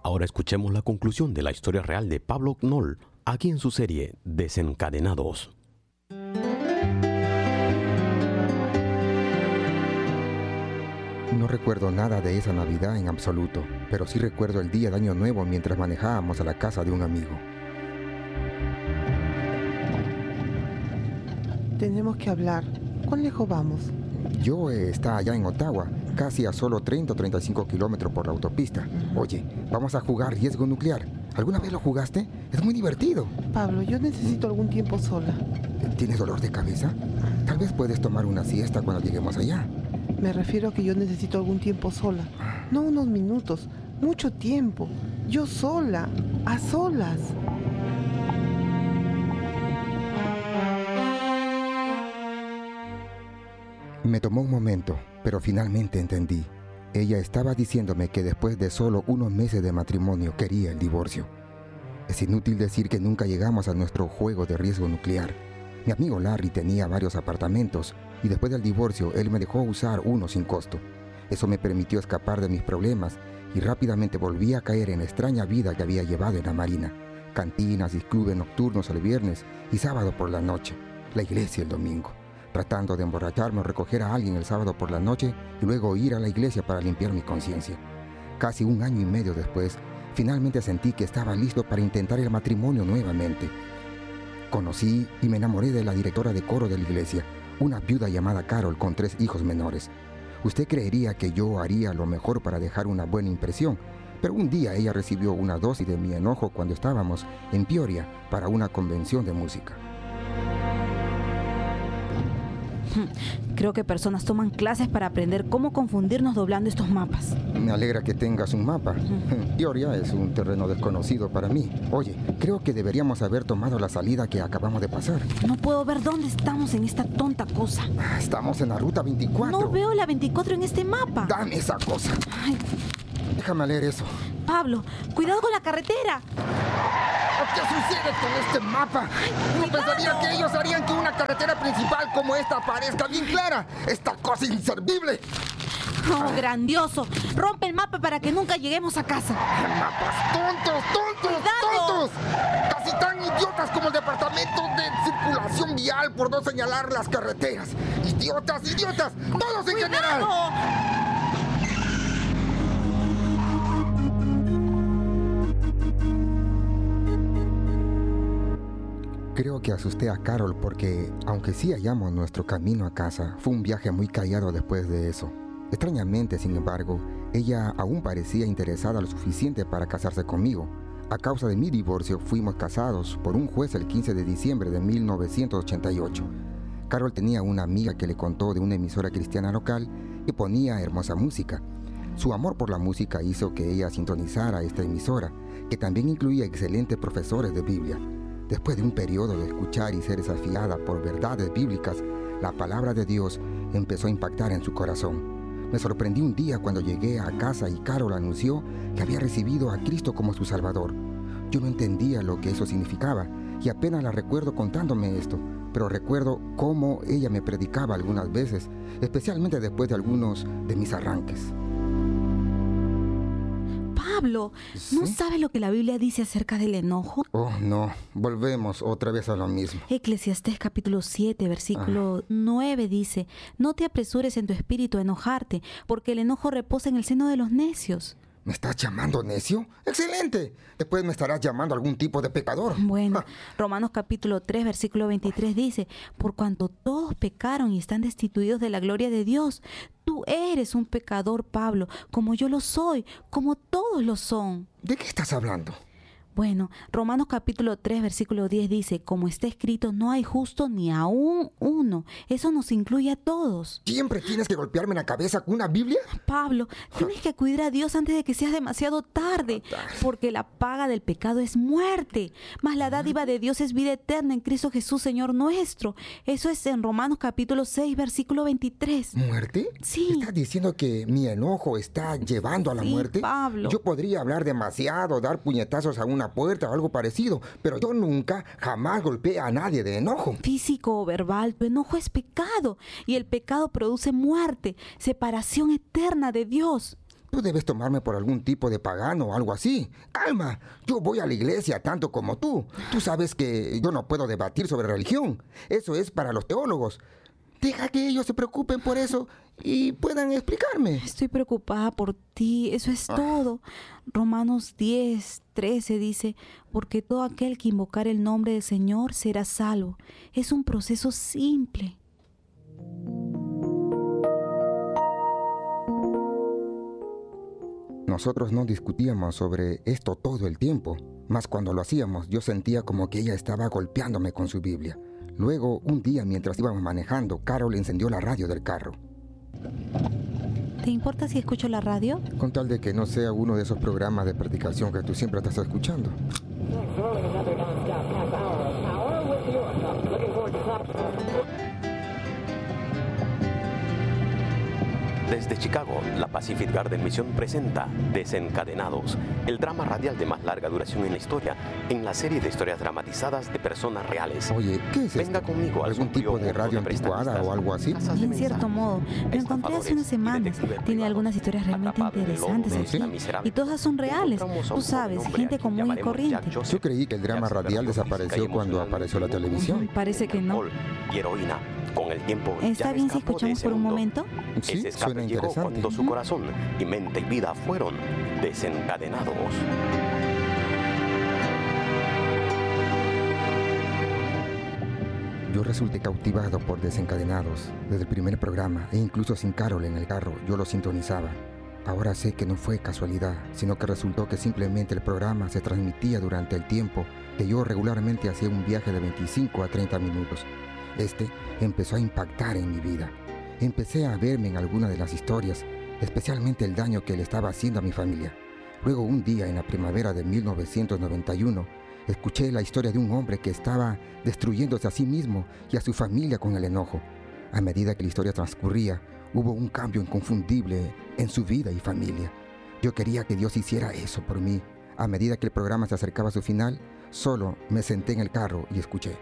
Ahora escuchemos la conclusión de la historia real de Pablo Knoll, aquí en su serie Desencadenados. No recuerdo nada de esa Navidad en absoluto, pero sí recuerdo el día de Año Nuevo mientras manejábamos a la casa de un amigo. Tenemos que hablar. ¿Cuán lejos vamos? Yo está allá en Ottawa, casi a solo 30 o 35 kilómetros por la autopista. Oye, vamos a jugar riesgo nuclear. ¿Alguna vez lo jugaste? Es muy divertido. Pablo, yo necesito algún tiempo sola. ¿Tienes dolor de cabeza? Tal vez puedes tomar una siesta cuando lleguemos allá. Me refiero a que yo necesito algún tiempo sola. No unos minutos, mucho tiempo. Yo sola, a solas. Me tomó un momento, pero finalmente entendí. Ella estaba diciéndome que después de solo unos meses de matrimonio quería el divorcio. Es inútil decir que nunca llegamos a nuestro juego de riesgo nuclear. Mi amigo Larry tenía varios apartamentos y después del divorcio él me dejó usar uno sin costo. Eso me permitió escapar de mis problemas y rápidamente volví a caer en la extraña vida que había llevado en la marina. Cantinas y clubes nocturnos el viernes y sábado por la noche. La iglesia el domingo. Tratando de emborracharme o recoger a alguien el sábado por la noche y luego ir a la iglesia para limpiar mi conciencia. Casi un año y medio después, finalmente sentí que estaba listo para intentar el matrimonio nuevamente. Conocí y me enamoré de la directora de coro de la iglesia, una viuda llamada Carol con 3 hijos menores. Usted creería que yo haría lo mejor para dejar una buena impresión, pero un día ella recibió una dosis de mi enojo cuando estábamos en Peoria para una convención de música. Creo que personas toman clases para aprender cómo confundirnos doblando estos mapas. Me alegra que tengas un mapa. Peoria es un terreno desconocido para mí. Oye, creo que deberíamos haber tomado la salida que acabamos de pasar. No puedo ver dónde estamos en esta tonta cosa. Estamos en la ruta 24. No veo la 24 en este mapa. Dame esa cosa. Ay, déjame leer eso. Pablo, cuidado con la carretera. ¿Qué sucede con este mapa? No pensaría que ellos harían que una carretera principal como esta parezca bien clara. Esta cosa inservible. Oh, grandioso. Rompe el mapa para que nunca lleguemos a casa. Mapas tontos. Casi tan idiotas como el departamento de circulación vial por no señalar las carreteras. Idiotas. Todos en general. Creo que asusté a Carol porque, aunque sí hallamos nuestro camino a casa, fue un viaje muy callado después de eso. Extrañamente, sin embargo, ella aún parecía interesada lo suficiente para casarse conmigo. A causa de mi divorcio, fuimos casados por un juez el 15 de diciembre de 1988. Carol tenía una amiga que le contó de una emisora cristiana local que ponía hermosa música. Su amor por la música hizo que ella sintonizara esta emisora, que también incluía excelentes profesores de Biblia. Después de un periodo de escuchar y ser desafiada por verdades bíblicas, la palabra de Dios empezó a impactar en su corazón. Me sorprendí un día cuando llegué a casa y Carol anunció que había recibido a Cristo como su Salvador. Yo no entendía lo que eso significaba y apenas la recuerdo contándome esto, pero recuerdo cómo ella me predicaba algunas veces, especialmente después de algunos de mis arranques. Pablo, ¿no sabes lo que la Biblia dice acerca del enojo? Oh, no. Volvemos otra vez a lo mismo. Eclesiastés capítulo 7, versículo 9 dice: no te apresures en tu espíritu a enojarte, porque el enojo reposa en el seno de los necios. ¿Me estás llamando necio? ¡Excelente! Después me estarás llamando algún tipo de pecador. Bueno, Romanos capítulo 3, versículo 23 dice: por cuanto todos pecaron y están destituidos de la gloria de Dios. Tú eres un pecador, Pablo, como yo lo soy, como todos lo son. ¿De qué estás hablando? Bueno, Romanos capítulo 3, versículo 10 dice: como está escrito, no hay justo ni aún uno. Eso nos incluye a todos. ¿Siempre tienes que golpearme en la cabeza con una Biblia? Pablo, tienes que acudir a Dios antes de que sea demasiado tarde, porque la paga del pecado es muerte, mas la dádiva de Dios es vida eterna en Cristo Jesús, Señor nuestro. Eso es en Romanos capítulo 6, versículo 23. ¿Muerte? Sí. ¿Estás diciendo que mi enojo está llevando a la muerte? Pablo. Yo podría hablar demasiado, dar puñetazos a una puerta o algo parecido, pero yo nunca, jamás golpeé a nadie de enojo. Físico o verbal, tu enojo es pecado, y el pecado produce muerte, separación eterna de Dios. Tú debes tomarme por algún tipo de pagano o algo así. Calma, yo voy a la iglesia tanto como tú. Tú sabes que yo no puedo debatir sobre religión. Eso es para los teólogos. Deja que ellos se preocupen por eso y puedan explicarme. Estoy preocupada por ti, eso es todo. Romanos 10:13 dice, porque todo aquel que invocar el nombre del Señor será salvo. Es un proceso simple. Nosotros no discutíamos sobre esto todo el tiempo, mas cuando lo hacíamos yo sentía como que ella estaba golpeándome con su Biblia. Luego, un día mientras íbamos manejando, Carol encendió la radio del carro. ¿Te importa si escucho la radio? Con tal de que no sea uno de esos programas de predicación que tú siempre estás escuchando. Desde Chicago, la Pacific Garden Mission presenta Desencadenados, el drama radial de más larga duración en la historia, en la serie de historias dramatizadas de personas reales. Oye, ¿qué es Venga esto? conmigo al ¿Algún tipo de radio anticuada o algo así? En cierto modo. Lo encontré hace unas semanas. Tiene algunas historias realmente interesantes aquí. Y todas son reales. Tú sabes, gente común y corriente. Yo creí que el drama radial desapareció cuando apareció la televisión. Parece que no. Y heroína. Con el tiempo, ¿Está bien si escuchamos por un momento? Sí, Ese suena escape llegó interesante. cuando su corazón y mente y vida fueron desencadenados. Yo resulté cautivado por Desencadenados desde el primer programa e incluso sin Carol en el carro yo lo sintonizaba. Ahora sé que no fue casualidad, sino que resultó que simplemente el programa se transmitía durante el tiempo que yo regularmente hacía un viaje de 25 a 30 minutos. Este empezó a impactar en mi vida. Empecé a verme en algunas de las historias, especialmente el daño que le estaba haciendo a mi familia. Luego, un día en la primavera de 1991, escuché la historia de un hombre que estaba destruyéndose a sí mismo y a su familia con el enojo. A medida que la historia transcurría, hubo un cambio inconfundible en su vida y familia. Yo quería que Dios hiciera eso por mí. A medida que el programa se acercaba a su final, solo me senté en el carro y escuché.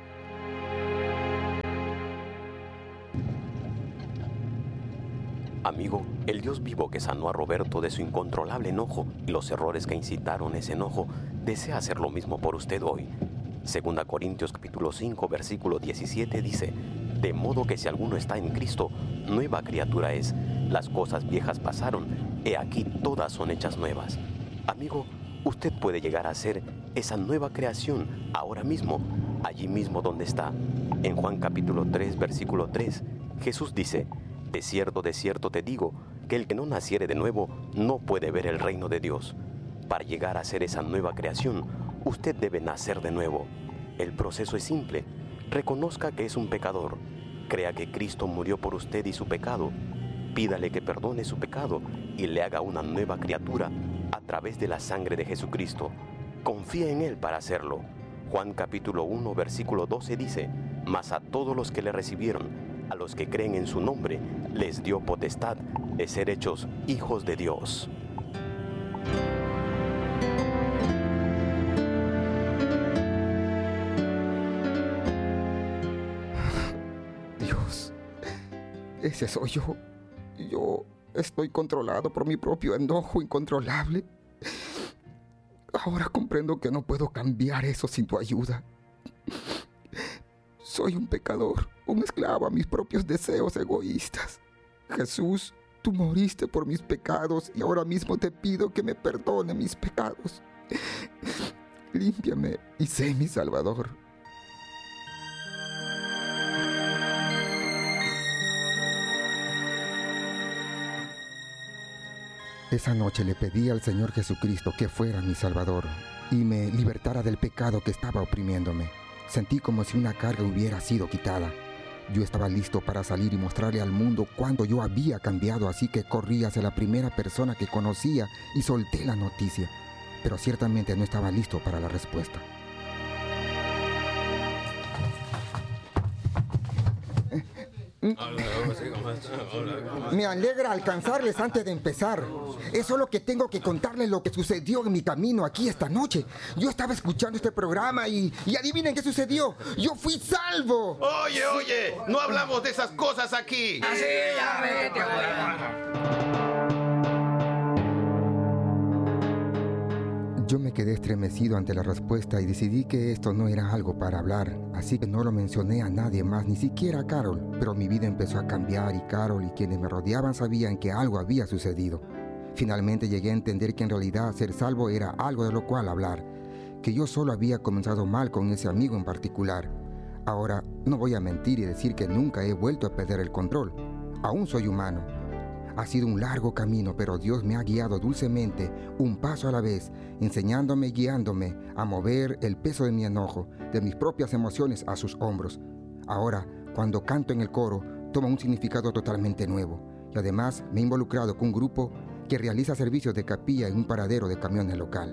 Amigo, el Dios vivo que sanó a Roberto de su incontrolable enojo y los errores que incitaron ese enojo, desea hacer lo mismo por usted hoy. 2 Corintios capítulo 5, versículo 17 dice, de modo que si alguno está en Cristo, nueva criatura es. Las cosas viejas pasaron, he aquí todas son hechas nuevas. Amigo, usted puede llegar a ser esa nueva creación ahora mismo, allí mismo donde está. En Juan capítulo 3, versículo 3, Jesús dice, de cierto te digo, que el que no naciere de nuevo no puede ver el reino de Dios. Para llegar a ser esa nueva creación, usted debe nacer de nuevo. El proceso es simple. Reconozca que es un pecador. Crea que Cristo murió por usted y su pecado. Pídale que perdone su pecado y le haga una nueva criatura a través de la sangre de Jesucristo. Confía en Él para hacerlo. Juan capítulo 1, versículo 12 dice, mas a todos los que le recibieron, a los que creen en su nombre, les dio potestad de ser hechos hijos de Dios. Dios, ese soy yo. Yo estoy controlado por mi propio enojo incontrolable. Ahora comprendo que no puedo cambiar eso sin tu ayuda. Soy un pecador, un esclavo a mis propios deseos egoístas. Jesús, tú moriste por mis pecados y ahora mismo te pido que me perdone mis pecados. Límpiame y sé mi Salvador. Esa noche le pedí al Señor Jesucristo que fuera mi Salvador y me libertara del pecado que estaba oprimiéndome. Sentí como si una carga hubiera sido quitada. Yo estaba listo para salir y mostrarle al mundo cuánto yo había cambiado, así que corrí hacia la primera persona que conocía y solté la noticia. Pero ciertamente no estaba listo para la respuesta. Me alegra alcanzarles antes de empezar. Es solo que tengo que contarles lo que sucedió en mi camino aquí esta noche. Yo estaba escuchando este programa y adivinen qué sucedió. Yo fui salvo. Oye, no hablamos de esas cosas aquí. Así ya vete, güey. Yo me quedé estremecido ante la respuesta y decidí que esto no era algo para hablar, así que no lo mencioné a nadie más, ni siquiera a Carol, pero mi vida empezó a cambiar y Carol y quienes me rodeaban sabían que algo había sucedido. Finalmente llegué a entender que en realidad ser salvo era algo de lo cual hablar, que yo solo había comenzado mal con ese amigo en particular. Ahora, no voy a mentir y decir que nunca he vuelto a perder el control. Aún soy humano. Ha sido un largo camino, pero Dios me ha guiado dulcemente, un paso a la vez, enseñándome y guiándome a mover el peso de mi enojo, de mis propias emociones a sus hombros. Ahora, cuando canto en el coro, toma un significado totalmente nuevo. Y además me he involucrado con un grupo que realiza servicios de capilla en un paradero de camiones local.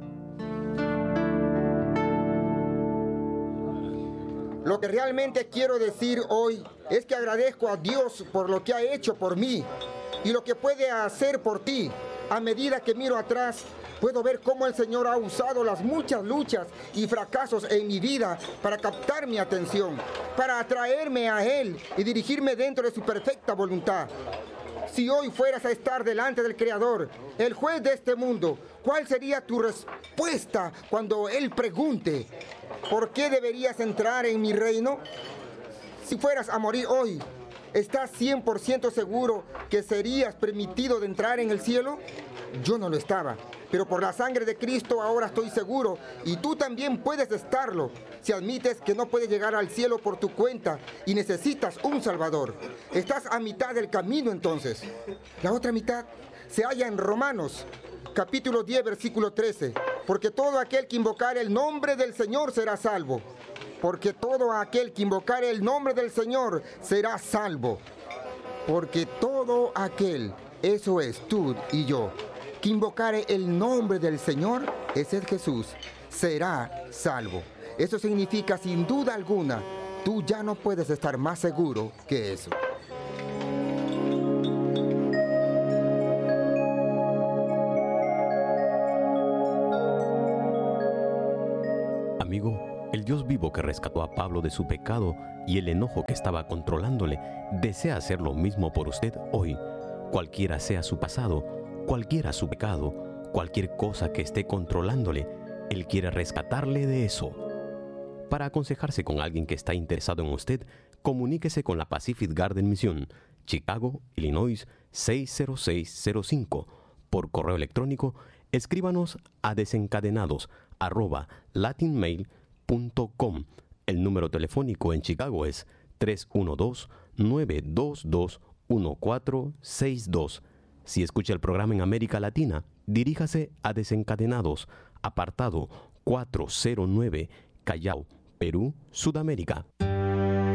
Lo que realmente quiero decir hoy es que agradezco a Dios por lo que ha hecho por mí y lo que puede hacer por ti. A medida que miro atrás, puedo ver cómo el Señor ha usado las muchas luchas y fracasos en mi vida para captar mi atención, para atraerme a Él y dirigirme dentro de su perfecta voluntad. Si hoy fueras a estar delante del Creador, el juez de este mundo, ¿cuál sería tu respuesta cuando Él pregunte, ¿por qué deberías entrar en mi reino? Si fueras a morir hoy, ¿estás 100% seguro que serías permitido de entrar en el cielo? Yo no lo estaba, pero por la sangre de Cristo ahora estoy seguro y tú también puedes estarlo si admites que no puedes llegar al cielo por tu cuenta y necesitas un Salvador. Estás a mitad del camino entonces. La otra mitad se halla en Romanos, capítulo 10, versículo 13. Porque todo aquel que invocare el nombre del Señor será salvo. Porque todo aquel que invocare el nombre del Señor será salvo. Porque todo aquel, eso es tú y yo, que invocare el nombre del Señor, ese es Jesús, será salvo. Eso significa sin duda alguna, tú ya no puedes estar más seguro que eso. Amigo, el Dios vivo que rescató a Pablo de su pecado y el enojo que estaba controlándole, desea hacer lo mismo por usted hoy. Cualquiera sea su pasado, cualquiera su pecado, cualquier cosa que esté controlándole, Él quiere rescatarle de eso. Para aconsejarse con alguien que está interesado en usted, comuníquese con la Pacific Garden Mission, Chicago, Illinois 60605. Por correo electrónico, escríbanos a desencadenados@latinmail.com. El número telefónico en Chicago es 312-922-1462. Si escucha el programa en América Latina, diríjase a Desencadenados, apartado 409, Callao, Perú, Sudamérica.